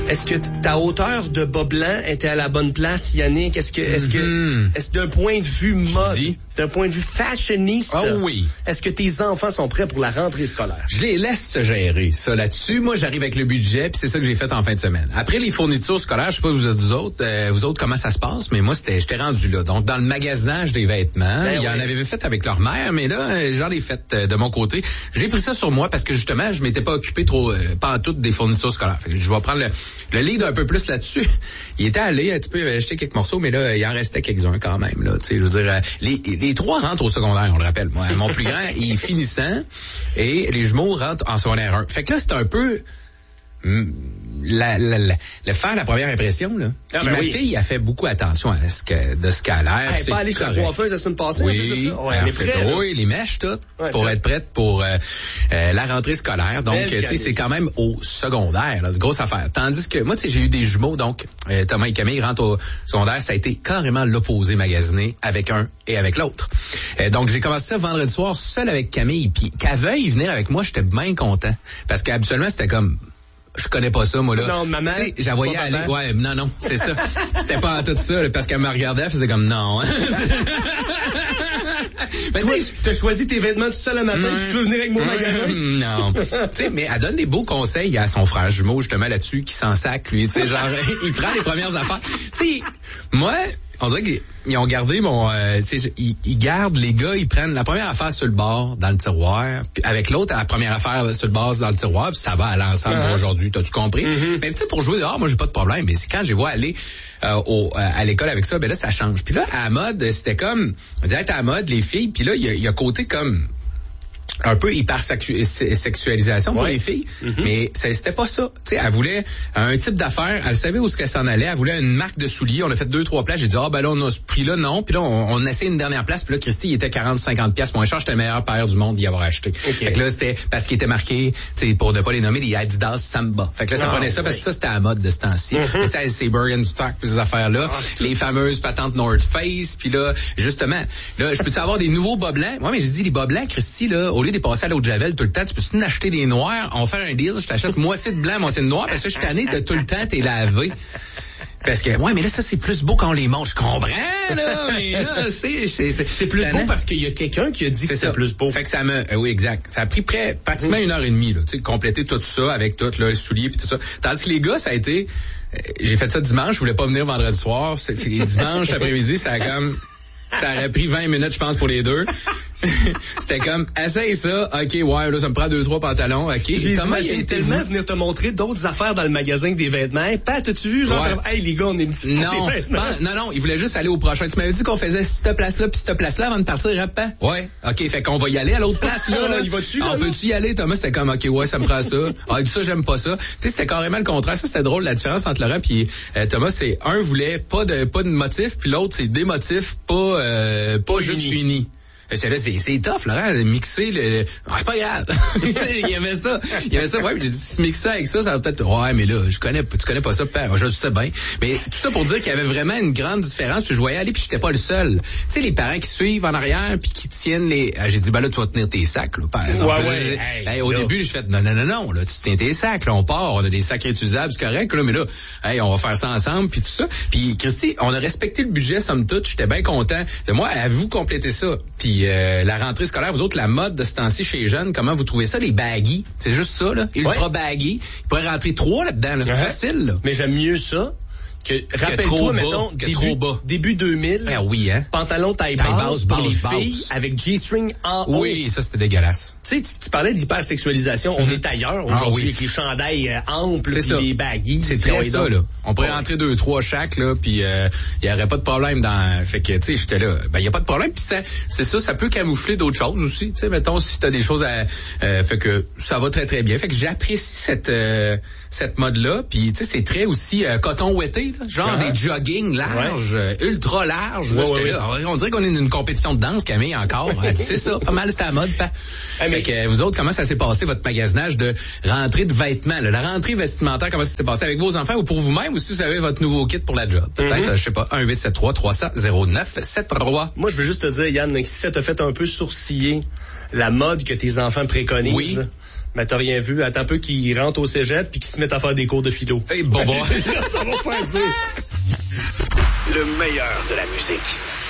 Est-ce que ta hauteur de bas blanc était à la bonne place, Yannick? Est-ce que d'un point de vue mode, d'un point de vue fashionista, est-ce que tes enfants sont prêts pour la rentrée scolaire? Je les laisse se gérer, ça, là-dessus. Moi, j'arrive avec le budget, puis c'est ça que j'ai fait en fin de semaine. Après les fournitures scolaires, je sais pas vous autres, comment ça se passe, mais moi, j'étais rendu là. Donc, dans le magasinage des vêtements, il y en avait fait avec leur mère, mais là, j'en ai fait de mon côté. J'ai pris ça sur moi parce que, justement, je m'étais pas occupé trop, pas en tout des fournitures scolaires. Fait que je vais prendre le lead un peu plus là-dessus. Il était allé un petit peu acheter quelques morceaux, mais là, il en restait quelques-uns quand même, là. Tu sais, je veux dire, les trois rentrent au secondaire, on le rappelle. Moi, mon plus grand, il est finissant, et les jumeaux rentrent en secondaire 1. Fait que là, c'est un peu le faire la première impression, là. Ma fille a fait beaucoup attention à ce qu'elle a l'air. Elle n'est pas allée chez la coiffeuse la semaine passée? Oui, elle est prête. Oui, les mèches toutes, pour être prête pour la rentrée scolaire. Donc, tu sais, c'est quand même au secondaire, là, c'est une grosse affaire. Tandis que moi, tu sais, j'ai eu des jumeaux, donc Thomas et Camille rentrent au secondaire, ça a été carrément l'opposé magasiné avec un et avec l'autre. Donc, j'ai commencé ça vendredi soir seul avec Camille, puis qu'elle veuille venir avec moi, j'étais bien content. Parce qu'habituellement, c'était comme... Je connais pas ça, moi, là. Non, maman. Tu sais, j'avais voyé aller. Ouais, non, c'est ça. C'était pas en tout ça, là, parce qu'elle me regardait, elle faisait comme non. Mais tu sais, t'as choisi tes vêtements tout seul le matin, tu veux venir avec mon magasin? Non. Tu sais, mais elle donne des beaux conseils à son frère jumeau, justement, là-dessus, qui s'en sac, lui. Tu sais, genre, il prend les premières affaires. Tu sais, moi, on dirait qu'ils ont gardé mon... tu sais, ils gardent, les gars, ils prennent la première affaire sur le bord, dans le tiroir, puis avec l'autre, la première affaire sur le bord, dans le tiroir, puis ça va à l'ensemble aujourd'hui, t'as-tu compris? Mais tu sais, pour jouer dehors, moi, j'ai pas de problème, mais c'est quand je les vois aller à l'école avec ça, ben là, ça change. Puis là, à la mode, c'était comme... On dirait à la mode, les filles, puis là, il y a côté comme... un peu hyper-sexualisation pour les filles, mais c'était pas ça. Tu sais, elle voulait un type d'affaires, elle savait où ce qu'elle s'en allait, elle voulait une marque de souliers, on a fait 2-3 places, j'ai dit, ben là, on a ce prix-là, non, puis là, on essaie une dernière place, puis là, Christy, il était 40-50 piastres moins cher, j'étais le meilleur paire du monde d'y avoir acheté. Fait que là, c'était parce qu'il était marqué, tu sais, pour ne pas les nommer, des Adidas Samba. Fait que là, ça prenait ça, parce que ça, c'était à la mode de ce temps-ci. Tu sais, c'est Birkenstock, puis ces affaires-là, les fameuses patentes North Face, puis là, justement, là, je peux-tu avoir des nouveaux bas blancs? Moi, mais j'ai dit, les bas blancs, Christy, là, au lieu de passer à l'eau de Javel tout le temps, tu peux-tu acheter des noirs? On va faire un deal, je t'achète moitié de blanc, moitié de noir, parce que je suis tanné de tout le temps t'es lavé. Parce que, mais là, ça, c'est plus beau quand on les mange. Je comprends, là, mais là, c'est plus beau parce qu'il y a quelqu'un qui a dit que c'est plus beau. Fait que ça oui, exact. Ça a pris pratiquement 1h30, là, tu sais, compléter tout ça avec tout, là, les souliers puis tout ça. Tandis que les gars, ça a été, j'ai fait ça dimanche, je voulais pas venir vendredi soir, dimanche après-midi, ça aurait pris 20 minutes, je pense, pour les deux. C'était comme, essaye ça, ok, ouais, là, ça me prend 2-3 pantalons, ok. J'imagine tellement venir te montrer d'autres affaires dans le magasin des vêtements. Hey, Pat, as-tu vu, genre, hey, les gars, on est une petite non, il voulait juste aller au prochain. Tu m'avais dit qu'on faisait cette place-là puis cette place-là avant de partir, rapidement. Ouais, ok, fait qu'on va y aller à l'autre place, là. Il va-tu, là? On peut-tu y aller, Thomas? C'était comme, ok, ouais, ça me prend ça. Ah, ça, j'aime pas ça. Tu sais, c'était carrément le contraire. Ça, c'était drôle, la différence entre Laurent puis Thomas, c'est un voulait pas de motif, puis l'autre, c'est des motifs pas juste unis. C'est tough, Laurent, de mixer c'est pas grave. Il y avait ça, ouais, j'ai dit, si tu mixes ça avec ça va peut-être, ouais, mais là, tu connais pas ça, père, je sais bien. Mais tout ça pour dire qu'il y avait vraiment une grande différence, puis je voyais aller, puis j'étais pas le seul. Tu sais, les parents qui suivent en arrière, puis qui tiennent j'ai dit, là, tu vas tenir tes sacs, là, par exemple. Au début, j'ai fait, non, là, tu tiens tes sacs, là, on part, on a des sacs réutilisables, c'est correct, là, mais là, on va faire ça ensemble, puis tout ça. Puis, Christy, on a respecté le budget, somme toute, j'étais bien content. De moi, avez-vous complété ça? Puis, la rentrée scolaire, vous autres, la mode de ce temps-ci chez les jeunes, comment vous trouvez ça, les baggy? C'est juste ça, là, ultra baggy. Il pourrait rentrer 3 là-dedans, là, facile, là. Mais j'aime mieux ça. Rappelle-toi, mettons, début 2000. Ah oui, hein. Pantalon taille basse pour les filles avec G-string en haut. Oui, ça, c'était dégueulasse. Tu sais, tu parlais d'hypersexualisation. On est ailleurs aujourd'hui avec les chandails amples puis les baggy. C'est très ça, là. On pourrait rentrer 2-3 chaque, là, puis il y aurait pas de problème fait que, tu sais, j'étais là. Ben, il y a pas de problème, puis ça peut camoufler d'autres choses aussi. Tu sais, mettons, si t'as des choses fait que ça va très, très bien. Fait que j'apprécie cette mode-là, puis tu sais, c'est très aussi coton ouetté, là, genre des jogging larges, ultra larges. On dirait qu'on est dans une compétition de danse, Camille, encore. C'est ça, pas mal, c'est à la mode. Fait que vous autres, comment ça s'est passé, votre magasinage de rentrée de vêtements, là, la rentrée vestimentaire, comment ça s'est passé avec vos enfants ou pour vous-même, ou si vous avez votre nouveau kit pour la job? Peut-être, je sais pas, 1-873-300-0973. Moi, je veux juste te dire, Yann, que si ça t'a fait un peu sourciller la mode que tes enfants préconisent, Mais t'as rien vu. Attends un peu qu'il rentre au cégep puis qu'il se mette à faire des cours de philo. Hey, bon. Ça va faire dur. Le meilleur de la musique.